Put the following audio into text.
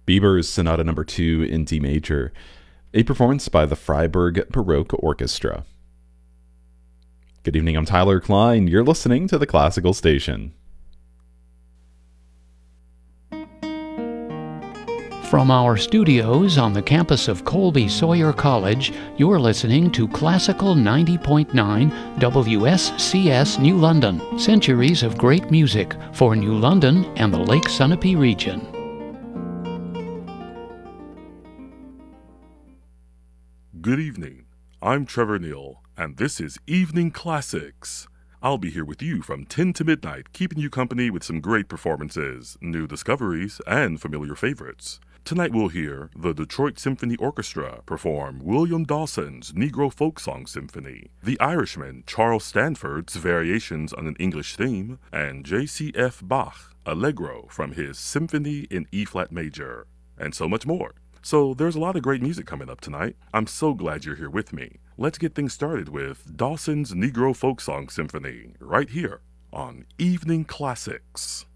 Bieber's Sonata Number 2 in D major, a performance by the Freiburg Baroque Orchestra. Good evening, I'm Tyler Klein. You're listening to the Classical Station. From our studios on the campus of Colby Sawyer College, you're listening to Classical 90.9 WSCS New London. Centuries of great music for New London and the Lake Sunapee region. Good evening. I'm Trevor Neal, and this is Evening Classics. I'll be here with you from 10 to midnight, keeping you company with some great performances, new discoveries, and familiar favorites. Tonight we'll hear the Detroit Symphony Orchestra perform William Dawson's Negro Folk Song Symphony, the Irishman Charles Stanford's Variations on an English Theme, and J.C.F. Bach Allegro from his Symphony in E-flat major, and so much more. So there's a lot of great music coming up tonight. I'm so glad you're here with me. Let's get things started with Dawson's Negro Folk Song Symphony right here on Evening Classics.